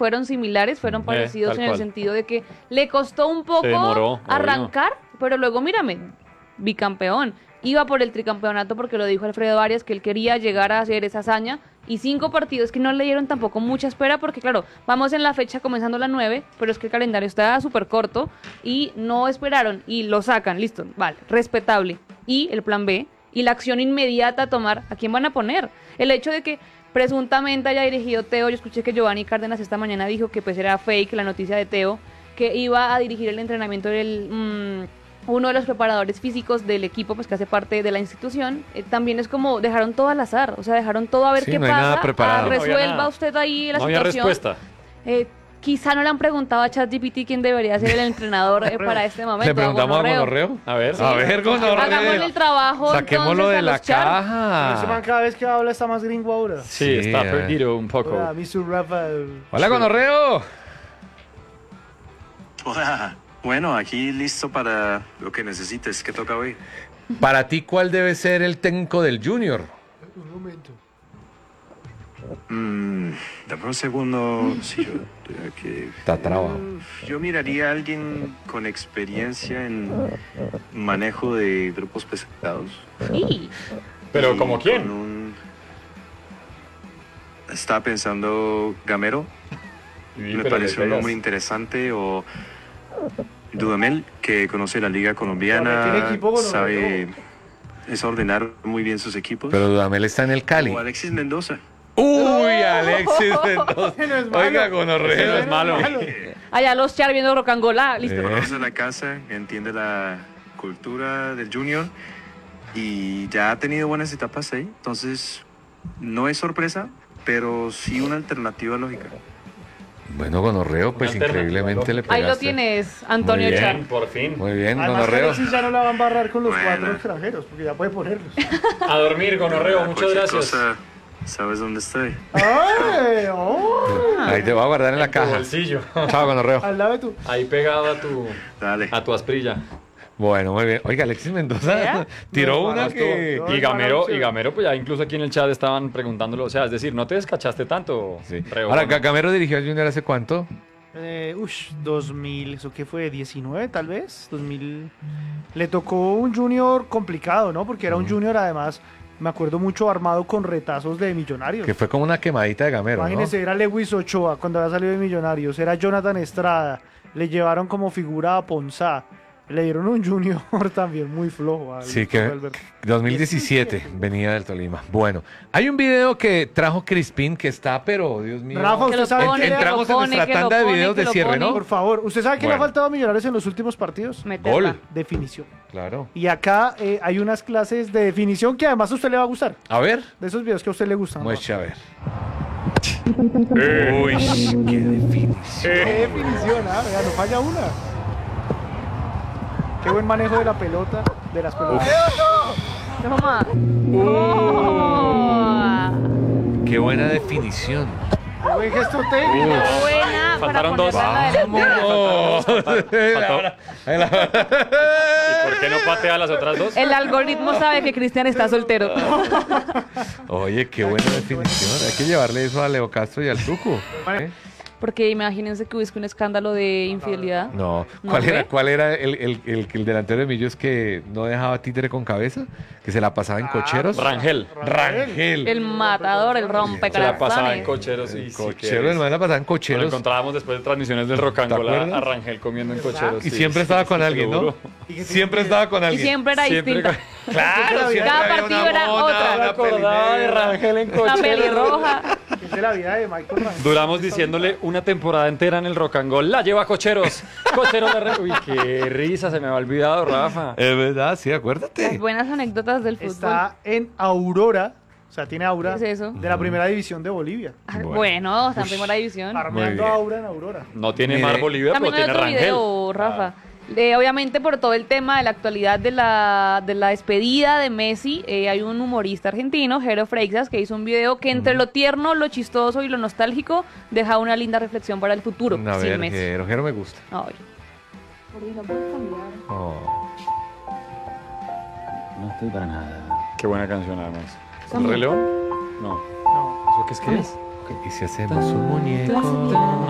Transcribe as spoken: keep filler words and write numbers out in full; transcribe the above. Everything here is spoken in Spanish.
fueron similares, fueron Eh, parecidos tal en el cual. sentido de que le costó un poco demoró, arrancar, pero luego mírame, bicampeón. Iba por el tricampeonato porque lo dijo Alfredo Arias, que él quería llegar a hacer esa hazaña. Y cinco partidos que no le dieron tampoco mucha espera porque, claro, vamos en la fecha comenzando la nueve, pero es que el calendario está súper corto y no esperaron y lo sacan, listo, vale, respetable. Y el plan B y la acción inmediata a tomar, ¿a quién van a poner? El hecho de que presuntamente haya dirigido Teo, yo escuché que Giovanni Cárdenas esta mañana dijo que pues era fake la noticia de Teo, que iba a dirigir el entrenamiento del... Mmm, uno de los preparadores físicos del equipo, pues que hace parte de la institución, eh, también es como dejaron todo al azar, o sea, dejaron todo a ver Sí, qué no hay nada pasa, preparado. ah, No había resuelva nada. usted ahí la No había situación. respuesta. Eh, quizá no le han preguntado a ChatGPT quién debería ser el entrenador eh, para este momento. ¿Le preguntamos a Gonorreo. Gonorreo? A ver. A ver, Gonorreo. Hagámosle el trabajo. Saquémoslo entonces, de a la los char. Ese man caja. cada vez que habla está más gringo ahora. Sí, Sí, está eh. perdido un poco. Hola, mister Rafael. Hola, Gonorreo. Hola. Bueno, aquí listo para lo que necesites. ¿Qué toca hoy? Para ti, ¿cuál debe ser el técnico del Junior? Un momento. Mm, dame un segundo. Sí, yo estoy aquí. Está trabado. Yo miraría a alguien con experiencia en manejo de grupos pesados. Sí. Pero Y ¿como quién? con un- Estaba pensando Gamero. Sí, Me pero parece le un pegas. nombre interesante. O Dudamel, que conoce la liga Ya, colombiana. tiene equipo, Gonorreo. Sabe es ordenar muy bien sus equipos. Pero Dudamel está en el Cali. O Alexis Mendoza. Uy, Alexis Mendoza. No es malo. Oiga, Ese no Gonorreo. es malo. Allá los char viendo Rocangola, listo. Eh. Conoce la casa, entiende la cultura del Junior y ya ha tenido buenas etapas ahí. Entonces, no es sorpresa, pero sí una alternativa lógica. Bueno, Gonorreo, pues Una alternativa, increíblemente le pegaste. Ahí lo tienes, Antonio Muy bien. Char. Bien, por fin. Muy bien, Además, que Gonorreo. Alexis ya no la va a embarrar con los Bueno. cuatro extranjeros, porque ya puede ponerlos. A dormir, Gonorreo, muchas Cualquier gracias. cosa, sabes dónde estoy. ¡Ay! ¡Oh! Ahí te voy a guardar en la Tu caja. bolsillo. Chao, Gonorreo. Al lado de tu. Ahí pegado a tu, Dale. a tu asprilla. Bueno, muy bien. Oiga, Alexis Mendoza ¿Ya? tiró No, una hermano, que... estuvo- Y Gamero, opción. y Gamero, pues ya incluso aquí en el chat estaban preguntándolo. O sea, es decir, no te descachaste tanto. Sí. Reo, Ahora, ¿no? Gamero dirigió al Junior hace cuánto? Eh, ush, dos mil, ¿eso qué fue? ¿diecinueve tal vez? dos mil. Le tocó un junior complicado, ¿no? Porque era un junior además, me acuerdo mucho, armado con retazos de Millonarios. Que fue como una quemadita de Gamero, ¿no? Imagínese, era Lewis Ochoa cuando había salido de Millonarios, era Jonathan Estrada, le llevaron como figura a Ponzá, le dieron un junior también muy flojo. al Sí, que Alberto. dos mil diecisiete venía del Tolima. Bueno, hay un video que trajo Crispín que está, pero Dios mío. Rafa, Que usted lo sabe pone, que- que Entramos lo en pone, nuestra que lo tanda de pone, videos que de lo cierre, pone. ¿no? Por favor, ¿usted sabe que le ha Bueno. faltado a Millonarios en los últimos partidos? Meterla. Gol. Definición. Claro. Y acá eh, hay unas clases de definición que además a usted le va a gustar. A ver. De esos videos que a usted le gustan. Muestra a ver. Eh. Uy, qué definición. Qué definición, ¿ah? Vea, no falla una. Qué buen manejo de la pelota, de las pelotas. Toma. Oh. Qué buena definición. Qué buen gesto técnico. Qué buena Faltaron para dos. ponerla en la delantera. ¡Vamos! ¿Y por qué no patea las otras dos? El algoritmo sabe que Cristian está soltero. Oye, qué buena definición. Hay que llevarle eso a Leo Castro y al Tuco. ¿Eh? Porque imagínense que hubiese un escándalo de infidelidad. No. ¿No ¿Cuál fue? era, cuál era el, el, el, el delantero de Millos que no dejaba títere con cabeza? Que se la pasaba en cocheros. Rangel. Rangel. El matador, el Se la pasaba en rompecorazones. cocheros. Y El sí, cochero, que- el man la pasaba en Nos lo cocheros. encontrábamos después de transmisiones del ¿Te Rocangola acuerdas? a Rangel comiendo en cocheros. Y sí, siempre sí, estaba sí, con sí, alguien, ¿no? seguro. Siempre estaba con Y alguien. siempre era Siempre distinta. Claro, siempre Cada había partido una era mona, otra. una Me acordaba de pelinera. Rangel en Una cocheros. pelirroja. Es de la vida de Michael Rangel. Duramos diciéndole una temporada entera en el Rocangol. La lleva Cocheros. Cocheros de Re- Uy, qué risa, se me había olvidado, Rafa. Es verdad, sí, Las acuérdate. buenas anécdotas del fútbol. Está en Aurora, o sea, tiene Aura, ¿Qué es eso? de la primera división de Bolivia. Ah, Bueno. Bueno, está en primera división. Armeando bien. Aura en Aurora. No tiene Mire. Mar Bolívar, pero También hay tiene otro Rangel. video, Rafa. Eh, obviamente por todo el tema de la actualidad de la, de la despedida de Messi, eh, hay un humorista argentino, Jero Freixas, que hizo un video que entre lo tierno, lo chistoso y lo nostálgico deja una linda reflexión para el futuro A sin ver, Messi. Jero, Jero me gusta. Ay. Oh. No estoy para nada. Qué buena canción, además. ¿El También. Rey León? No. No. ¿Eso qué es? ¿Qué es? ¿Y si hacemos un muñeco?